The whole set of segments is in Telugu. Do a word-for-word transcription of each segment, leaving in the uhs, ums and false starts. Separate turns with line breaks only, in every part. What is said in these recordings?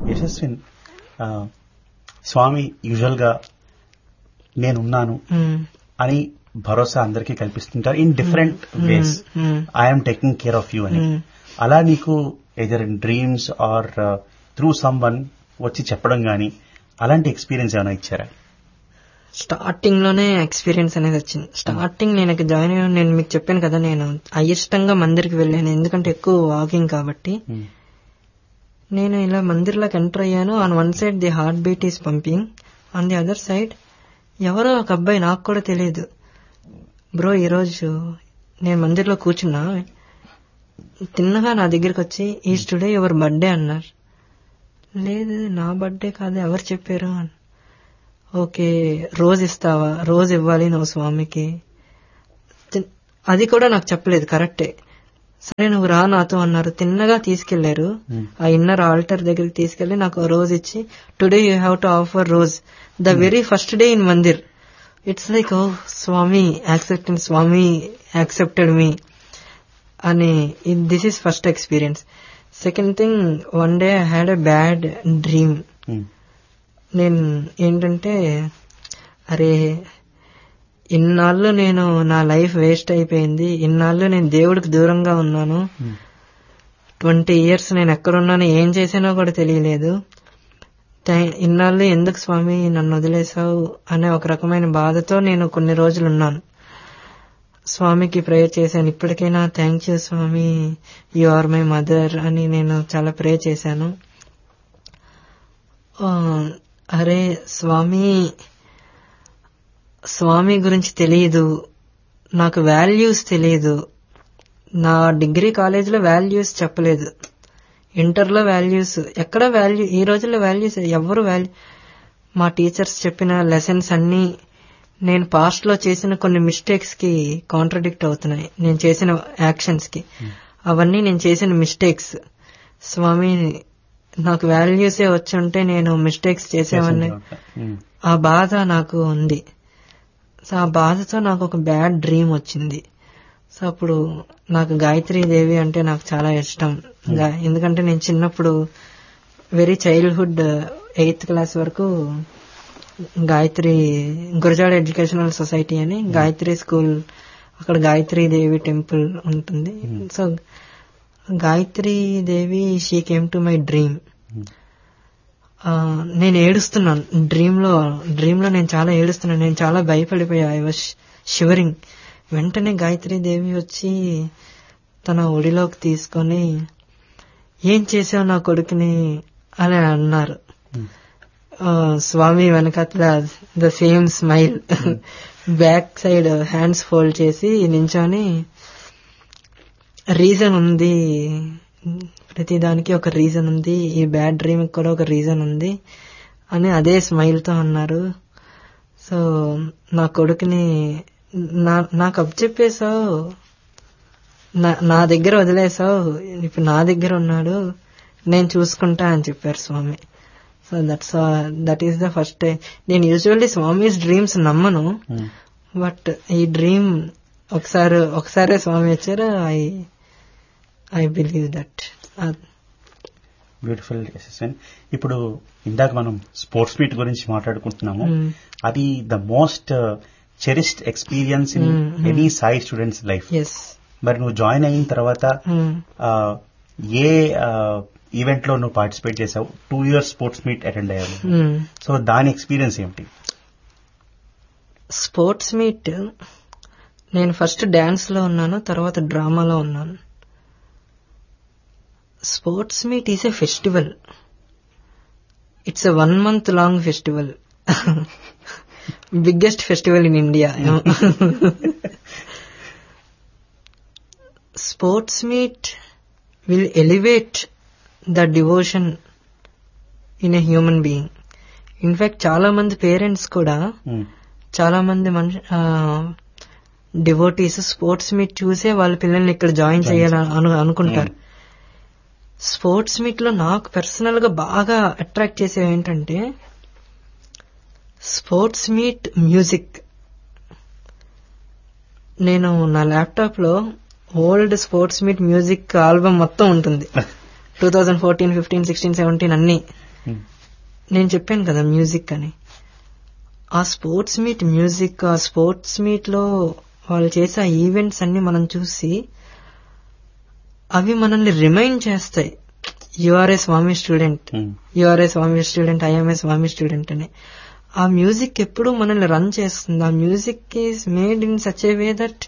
యశస్విన్, స్వామి యూజువల్ గా నేనున్నాను అని భరోసా అందరికీ కల్పిస్తుంటారు in different ways. I'm taking care of you అని. అలా నీకు either in dreams or through some one వచ్చి చెప్పడం గానీ అలాంటి ఎక్స్పీరియన్స్ ఏమైనా ఇచ్చారా?
స్టార్టింగ్ లోనే ఎక్స్పీరియన్స్ అనేది వచ్చింది. స్టార్టింగ్ నేను జాయిన్ అయ్యాను, నేను మీకు చెప్పాను కదా, నేను అయిష్టంగా మందిర్కి వెళ్ళాను ఎందుకంటే ఎక్కువ వాకింగ్ కాబట్టి. నేను ఇలా మందిర్లోకి ఎంటర్ అయ్యాను. On one side the heart beat is pumping, on the other side ఎవరో ఒక అబ్బాయి, నాకు కూడా తెలియదు, బ్రో ఈరోజు నేను మందిర్లో కూర్చున్నా, తిన్నగా నా దగ్గరికి వచ్చి ఈజ్ టుడే యువర్ బర్త్డే అన్నారు. లేదు నా బర్త్డే కాదు, ఎవరు చెప్పారు అని. ఓకే రోజు ఇస్తావా? రోజు ఇవ్వాలి నువ్వు స్వామికి. అది కూడా నాకు చెప్పలేదు, కరెక్టే. సరే నువ్వు రా నాతో అన్నారు. తిన్నగా తీసుకెళ్లారు. ఆ ఇన్నర్ ఆల్టర్ దగ్గరికి తీసుకెళ్లి నాకు రోజు ఇచ్చి today you have to offer rose the very first day in Mandir. It's like oh Swamy accepted, Swamy accepted me అని. This is first experience. Second thing, one day I had a bad dream. నేను ఏంటంటే, అరే ఇన్నాళ్ళు నేను నా లైఫ్ వేస్ట్ అయిపోయింది, ఇన్నాళ్ళు నేను దేవుడికి దూరంగా ఉన్నాను, ట్వంటీ ఇయర్స్ నేను ఎక్కడున్నానో ఏం చేశానో కూడా తెలియలేదు, ఇన్నాళ్ళు ఎందుకు స్వామి నన్ను వదిలేసావు అనే ఒక రకమైన బాధతో నేను కొన్ని రోజులు ఉన్నాను. స్వామికి ప్రేయర్ చేశాను. ఇప్పటికైనా thank you Swamy, you are my mother అని నేను చాలా ప్రే చేశాను. అరే స్వామి, స్వామి గురించి తెలియదు, నాకు వాల్యూస్ తెలియదు. నా డిగ్రీ కాలేజీలో వాల్యూస్ చెప్పలేదు, ఇంటర్లో వాల్యూస్ ఎక్కడ వాల్యూ, ఈ రోజుల్లో వాల్యూస్ ఎవరు వాల్యూ. మా టీచర్స్ చెప్పిన లెసన్స్ అన్నీ నేను పాస్ట్ లో చేసిన కొన్ని మిస్టేక్స్ కి కాంట్రడిక్ట్ అవుతున్నాయి, నేను చేసిన యాక్షన్స్ కి. అవన్నీ నేను చేసిన మిస్టేక్స్. స్వామి నాకు వాల్యూసే వచ్చి ఉంటే నేను మిస్టేక్స్ చేసేవాడిని. ఆ బాధ నాకు ఉంది. సో ఆ బాధతో నాకు ఒక బ్యాడ్ డ్రీమ్ వచ్చింది. సో అప్పుడు నాకు గాయత్రీ దేవి అంటే నాకు చాలా ఇష్టం. ఎందుకంటే నేను చిన్నప్పుడు వెరీ చైల్డ్హుడ్ ఎయిత్ క్లాస్ వరకు గాయత్రి గురజాడ ఎడ్యుకేషనల్ సొసైటీ అని గాయత్రి స్కూల్, అక్కడ గాయత్రీ దేవి టెంపుల్ ఉంటుంది. So Gayatri Devi she came to my dream. నేను ఏడుస్తున్నాను డ్రీమ్ లో డ్రీమ్ లో నేను చాలా ఏడుస్తున్నాను, నేను చాలా భయపడిపోయా, ఐ వాజ్ షివరింగ్. వెంటనే గాయత్రీ దేవి వచ్చి తన ఒడిలోకి తీసుకొని ఏం చేసావు నా కొడుకుని అని అన్నారు. స్వామి వెనకాల the same smile, back side hands fold చేసి నించొని, రీజన్ ఉంది, ప్రతిదానికి ఒక రీజన్ ఉంది, ఈ బ్యాడ్ డ్రీమ్ కూడా ఒక రీజన్ ఉంది అని అదే స్మైల్ తో అన్నారు. సో నా కొడుకుని నాకు అప్పచెప్పేశావు, నా దగ్గర వదిలేసావు, ఇప్పుడు నా దగ్గర ఉన్నాడు, నేను చూసుకుంటా అని చెప్పారు స్వామి. So that's that is the first time. నేను యూజువల్లీ స్వామిస్ డ్రీమ్స్ నమ్మను, బట్ ఈ డ్రీమ్ ఒకసారి ఒకసారి స్వామి వచ్చారు. I I believe that.
Beautiful Yashaswin. ఇప్పుడు ఇందాక మనం స్పోర్ట్స్ మీట్ గురించి మాట్లాడుకుంటున్నాము. అది the most cherished experience in any Sai students life. మరి నువ్వు జాయిన్ అయిన తర్వాత ఏ ఈవెంట్ లో నువ్వు పార్టిసిపేట్ చేసావు? Two years sports meet attend అయ్యావు. సో దాని ఎక్స్పీరియన్స్ ఏమిటి?
స్పోర్ట్స్ మీట్ నేను ఫస్ట్ డాన్స్ లో ఉన్నాను, తర్వాత డ్రామాలో ఉన్నాను. Sports meet is a festival. It's a one month long festival, biggest festival in India. Sports meet will elevate the devotion in a human being. In fact చాలా మంది పేరెంట్స్ కూడా hmm. చాలా మంది మనిషి డివోటీస్ స్పోర్ట్స్ మీట్ చూసే వాళ్ళ పిల్లల్ని ఇక్కడ జాయిన్ చేయాలని అనుకుంటారు. స్పోర్ట్స్ మీట్ లో నాకు పర్సనల్ గా బాగా అట్రాక్ట్ చేసేవి ఏంటంటే స్పోర్ట్స్ మీట్ మ్యూజిక్. నేను నా ల్యాప్టాప్ లో old sports meet music album మొత్తం ఉంటుంది, two thousand fourteen fifteen sixteen seventeen అన్ని. నేను చెప్పాను కదా మ్యూజిక్ అని, ఆ స్పోర్ట్స్ మీట్ మ్యూజిక్, ఆ స్పోర్ట్స్ మీట్ లో వాళ్ళు చేసే ఈవెంట్స్ అన్ని మనం చూసి అవి మనల్ని రిమైండ్ చేస్తాయి, you are A Swamy student, you are A Swamy student, I'm a Swamy student అని. ఆ మ్యూజిక్ ఎప్పుడు మనల్ని రన్ చేస్తుంది. ఆ music is made in such a way that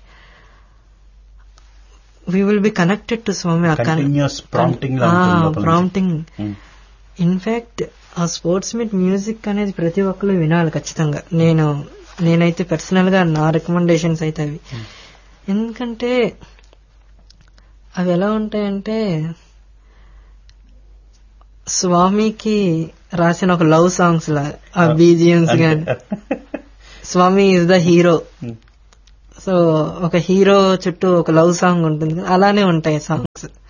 we will be connected to Swamy. Prompting. In fact ఆ స్పోర్ట్స్ మీట్ మ్యూజిక్ అనేది ప్రతి ఒక్కరు వినాలి ఖచ్చితంగా. నేను నేనైతే పర్సనల్ గా నా రికమెండేషన్స్ అయితే అవి. ఎందుకంటే అవి ఎలా ఉంటాయంటే స్వామికి రాసిన ఒక లవ్ సాంగ్స్ లా ఆ బీజిఎంస్ గాని. స్వామి ఈజ్ ద హీరో, సో ఒక హీరో చుట్టూ ఒక లవ్ సాంగ్ ఉంటుంది, అలానే ఉంటాయి సాంగ్స్.